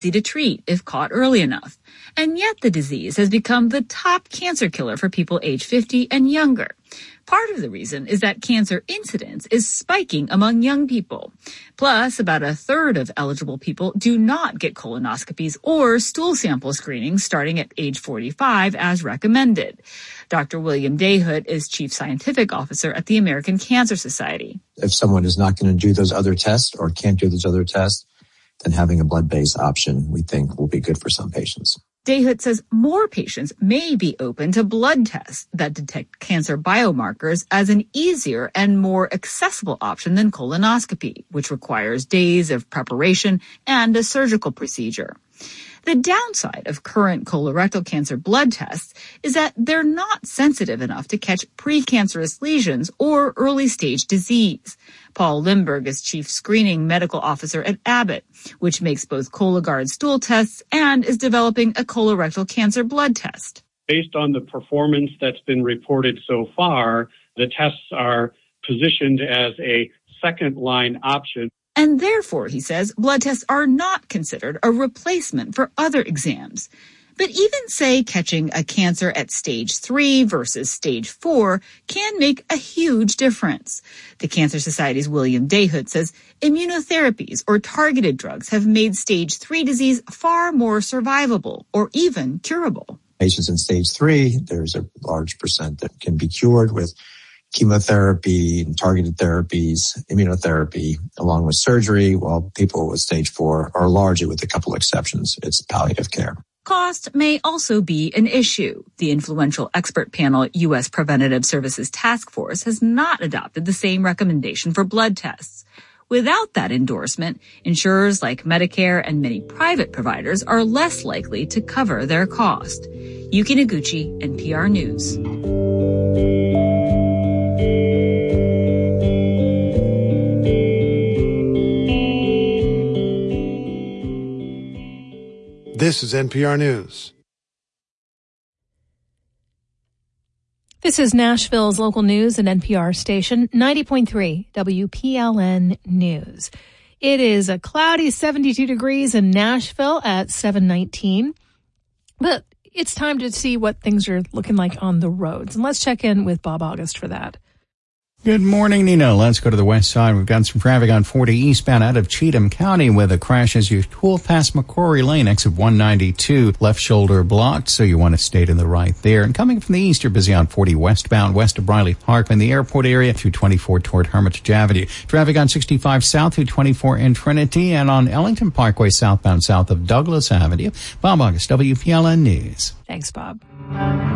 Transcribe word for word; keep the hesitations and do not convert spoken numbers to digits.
easy to treat if caught early enough. And yet the disease has become the top cancer killer for people age fifty and younger. Part of the reason is that cancer incidence is spiking among young people. Plus, about a third of eligible people do not get colonoscopies or stool sample screenings starting at age forty-five as recommended. Doctor William Dayhood is Chief Scientific Officer at the American Cancer Society. If someone is not going to do those other tests or can't do those other tests, then having a blood-based option, we think, will be good for some patients. Dayhood says more patients may be open to blood tests that detect cancer biomarkers as an easier and more accessible option than colonoscopy, which requires days of preparation and a surgical procedure. The downside of current colorectal cancer blood tests is that they're not sensitive enough to catch precancerous lesions or early-stage disease. Paul Limburg is Chief Screening Medical Officer at Abbott, which makes both Cologuard stool tests and is developing a colorectal cancer blood test. Based on the performance that's been reported so far, the tests are positioned as a second-line option. And therefore, he says, blood tests are not considered a replacement for other exams. But even, say, catching a cancer at stage three versus stage four can make a huge difference. The Cancer Society's William Dayhood says immunotherapies or targeted drugs have made stage three disease far more survivable or even curable. Patients in stage three, there's a large percent that can be cured with chemotherapy and targeted therapies, immunotherapy, along with surgery, while people with stage four are largely, with a couple exceptions, it's palliative care. Cost may also be an issue. The influential expert panel U S Preventative Services Task Force has not adopted the same recommendation for blood tests. Without that endorsement, insurers like Medicare and many private providers are less likely to cover their cost. Yuki Noguchi, N P R News. This is N P R News. This is Nashville's local news and N P R station, ninety point three W P L N News. It is a cloudy seventy-two degrees in Nashville at seven nineteen. But it's time to see what things are looking like on the roads. And let's check in with Bob August for that. Good morning, Nina. Let's go to the west side. We've got some traffic on forty eastbound out of Cheatham County with a crash as you tool past McCrory Lane, exit one ninety-two, left shoulder blocked, so you want to stay to the right there. And coming from the east, you're busy on forty westbound, west of Briley Park in the airport area through twenty-four toward Hermitage Avenue. Traffic on sixty-five south through twenty-four in Trinity and on Ellington Parkway southbound south of Douglas Avenue. Bob August, W P L N News. Thanks, Bob.